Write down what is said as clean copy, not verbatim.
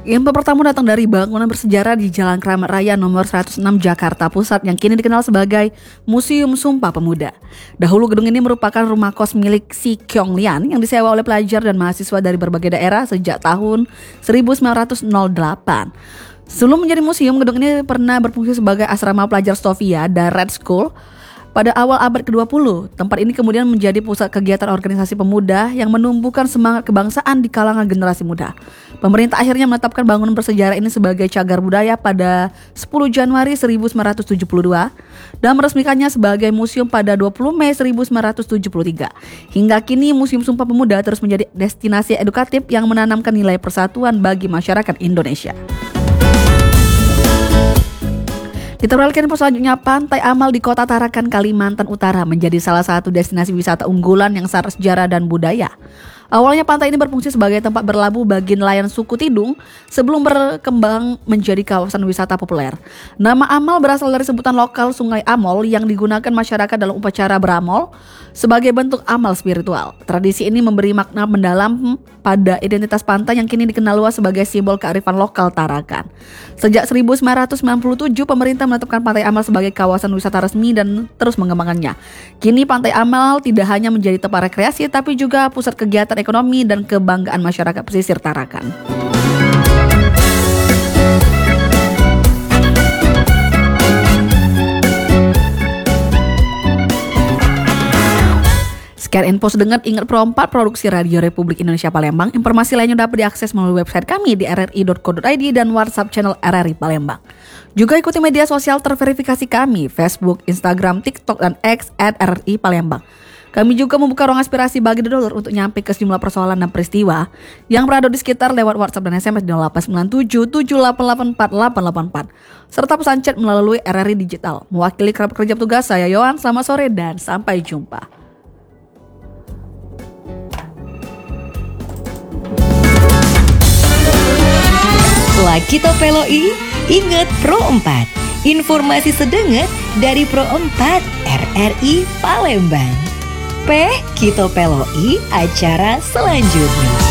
Info pertama datang dari bangunan bersejarah di Jalan Kramat Raya nomor 106 Jakarta Pusat yang kini dikenal sebagai Museum Sumpah Pemuda. Dahulu gedung ini merupakan rumah kos milik Si Kyong Lian yang disewa oleh pelajar dan mahasiswa dari berbagai daerah sejak tahun 1908. Sebelum menjadi museum, gedung ini pernah berfungsi sebagai asrama pelajar Sofia dan Red School. Pada awal abad ke-20, tempat ini kemudian menjadi pusat kegiatan organisasi pemuda yang menumbuhkan semangat kebangsaan di kalangan generasi muda. Pemerintah akhirnya menetapkan bangunan bersejarah ini sebagai cagar budaya pada 10 Januari 1972 dan meresmikannya sebagai museum pada 20 Mei 1973. Hingga kini Museum Sumpah Pemuda terus menjadi destinasi edukatif yang menanamkan nilai persatuan bagi masyarakat Indonesia. Kita beralih ke info selanjutnya. Pantai Amal di Kota Tarakan, Kalimantan Utara menjadi salah satu destinasi wisata unggulan yang syarat sejarah dan budaya. Awalnya pantai ini berfungsi sebagai tempat berlabuh bagi nelayan suku Tidung sebelum berkembang menjadi kawasan wisata populer. Nama Amal berasal dari sebutan lokal Sungai Amol yang digunakan masyarakat dalam upacara beramol sebagai bentuk amal spiritual. Tradisi ini memberi makna mendalam pada identitas pantai yang kini dikenal luas sebagai simbol kearifan lokal Tarakan. Sejak 1997, pemerintah menetapkan Pantai Amal sebagai kawasan wisata resmi dan terus mengembangkannya. Kini Pantai Amal tidak hanya menjadi tempat rekreasi, tapi juga pusat kegiatan ekonomi dan kebanggaan masyarakat pesisir Tarakan. Sekian info sedengar, ingat Pro 4 produksi Radio Republik Indonesia Palembang. Informasi lainnya dapat diakses melalui website kami di rri.co.id dan WhatsApp channel RRI Palembang. Juga ikuti media sosial terverifikasi kami, Facebook, Instagram, TikTok, dan X @RRI Palembang. Kami juga membuka ruang aspirasi bagi dulur untuk nyampe ke sejumlah persoalan dan peristiwa yang berada di sekitar lewat WhatsApp dan SMS di 0897 7884 serta pesan chat melalui RRI Digital. Mewakili kerabat kerja petugas, saya Yohan. Selamat sore dan sampai jumpa. Lakito Peloi, ingat Pro 4. Informasi sedenget dari Pro 4 RRI Palembang. Kito Peloi acara selanjutnya.